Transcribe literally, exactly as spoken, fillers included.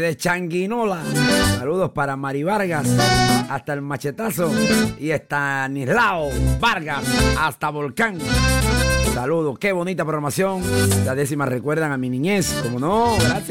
de Changuinola. Saludos para Mari Vargas hasta el Machetazo y Estanislao Vargas hasta Volcán. Saludos, qué bonita programación. Las décimas recuerdan a mi niñez, como no, gracias.